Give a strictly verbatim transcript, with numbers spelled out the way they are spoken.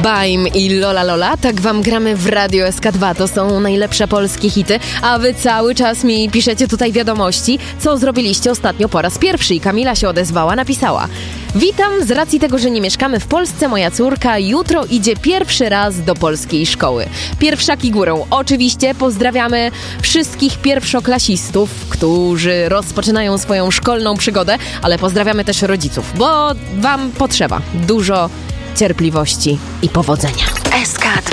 Baim i Lola Lola, tak wam gramy w Radio S K dwa, to są najlepsze polskie hity, a wy cały czas mi piszecie tutaj wiadomości, co zrobiliście ostatnio po raz pierwszy. I Kamila się odezwała, napisała: witam, z racji tego, że nie mieszkamy w Polsce, moja córka jutro idzie pierwszy raz do polskiej szkoły. Pierwszaki górą. Oczywiście pozdrawiamy wszystkich pierwszoklasistów, którzy rozpoczynają swoją szkolną przygodę, ale pozdrawiamy też rodziców, bo wam potrzeba dużo cierpliwości i powodzenia. S K dwa.